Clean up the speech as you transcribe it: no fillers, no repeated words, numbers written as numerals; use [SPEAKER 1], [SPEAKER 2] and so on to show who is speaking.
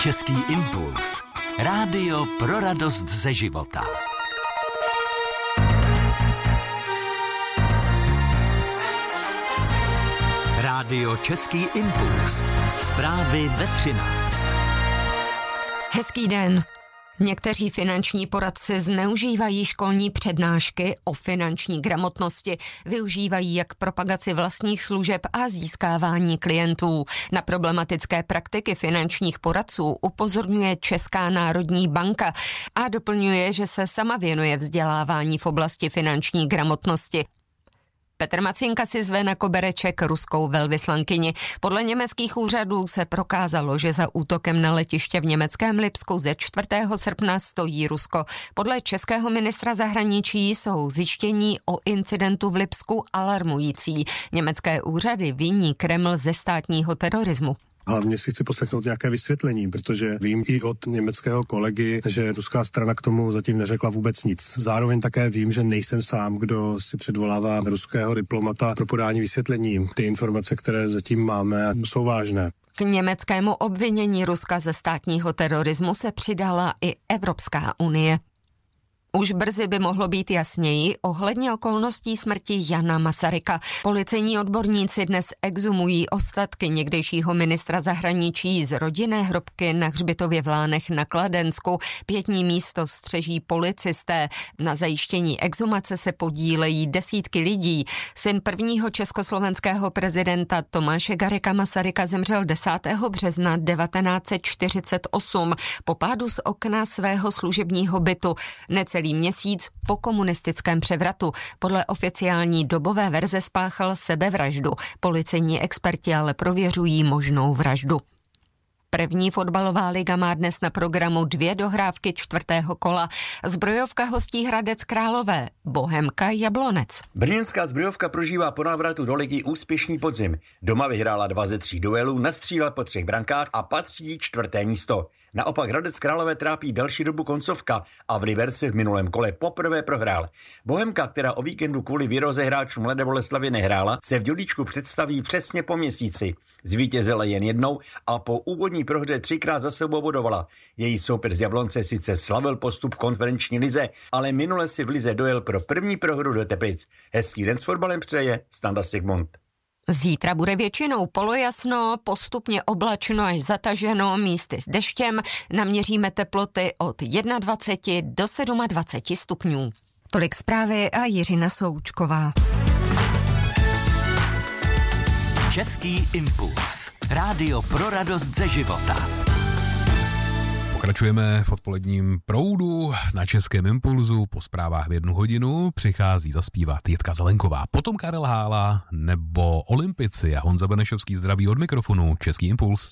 [SPEAKER 1] Český impuls. Rádio pro radost ze života. Rádio Český impuls. Zprávy ve 13.
[SPEAKER 2] Hezký den. Někteří finanční poradci zneužívají školní přednášky o finanční gramotnosti, využívají jak propagaci vlastních služeb a získávání klientů. Na problematické praktiky finančních poradců upozorňuje Česká národní banka a doplňuje, že se sama věnuje vzdělávání v oblasti finanční gramotnosti. Petr Macinka si zve na kobereček ruskou velvyslankyni. Podle německých úřadů se prokázalo, že za útokem na letiště v německém Lipsku ze 4. srpna stojí Rusko. Podle českého ministra zahraničí jsou zjištění o incidentu v Lipsku alarmující. Německé úřady viní Kreml ze státního terorismu.
[SPEAKER 3] Hlavně si chci poslechnout nějaké vysvětlení, protože vím i od německého kolegy, že ruská strana k tomu zatím neřekla vůbec nic. Zároveň také vím, že nejsem sám, kdo si předvolává ruského diplomata pro podání vysvětlení. Ty informace, které zatím máme, jsou vážné.
[SPEAKER 2] K německému obvinění Ruska ze státního terorismu se přidala i Evropská unie. Už brzy by mohlo být jasněji ohledně okolností smrti Jana Masaryka. Policejní odborníci dnes exhumují ostatky někdejšího ministra zahraničí z rodinné hrobky na hřbitově v Lánech na Kladensku. Pietní místo střeží policisté. Na zajištění exhumace se podílejí desítky lidí. Syn prvního československého prezidenta Tomáše Garrigua Masaryka zemřel 10. března 1948 po pádu z okna svého služebního bytu. Necelý měsíc po komunistickém převratu. Podle oficiální dobové verze spáchal sebevraždu. Policejní experti ale prověřují možnou vraždu. První fotbalová liga má dnes na programu 2 dohrávky 4. kola. Zbrojovka hostí Hradec Králové, Bohemka Jablonec.
[SPEAKER 4] Brněnská Zbrojovka prožívá po návratu do ligy úspěšný podzim. Doma vyhrála 2 ze 3 duelů, nastřílel po 3 brankách a patří 4. místo. Naopak Hradec Králové trápí další dobu koncovka a v Liberci v minulém kole poprvé prohrál. Bohemka, která o víkendu kvůli výroze hráčů Mladé Boleslavi nehrála, se v Dělíčku představí přesně po měsíci. Zvítězila jen jednou a po úvodní prohře 3krát za sebou bodovala. Její soupeř z Jablonce sice slavil postup v konferenční lize, ale minule si v lize dojel pro první prohru do Teplic. Hezký den s fotbalem přeje Standa Sigmund.
[SPEAKER 2] Zítra bude většinou polojasno, postupně oblačno až zataženo, místy s deštěm. Naměříme teploty od 21 do 27 stupňů. Tolik zprávy a Jiřina Součková.
[SPEAKER 1] Český impuls. Rádio pro radost ze života.
[SPEAKER 5] Pokračujeme v odpoledním proudu na Českém impulzu. Po zprávách v 1 hodinu přichází zaspívat Jitka Zelenková, potom Karel Hála nebo Olympici a Honza Benešovský zdraví od mikrofonu. Český impuls.